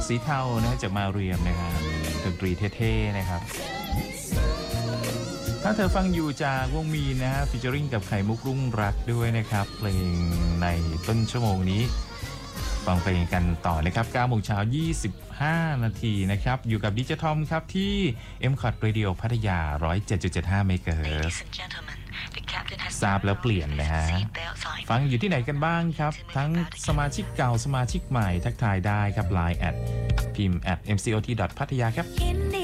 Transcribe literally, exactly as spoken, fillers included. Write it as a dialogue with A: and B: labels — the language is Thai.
A: สีเทานะจากมาเรียมนะครับดนตรีเท่ๆนะครับถ้าเธอฟังอยู่จากวงมีนนะฮะฟีเจอริ่งกับไข่มุกรุ่งรักด้วยนะครับเพลงในต้นชั่วโมงนี้ฟังเพลงกันต่อนะครับเก้าโมงเช้ายี่สิบห้านาทีนะครับอยู่กับดิจิทอมครับที่ เอ็ม คอท Radio พัทยา หนึ่งศูนย์เจ็ดจุดเจ็ดห้า เมกะเฮิรตซ์ทราบแล้วเปลี่ยนนะฮะฟังอยู่ที่ไหนกันบ้างครับทั้งสมาชิกเก่าสมาชิกใหม่ทักทายได้ครับ ไลน์ แอดพิมพ์ แอท เอ็ม ซี โอ ที ดอท พัทยาครับ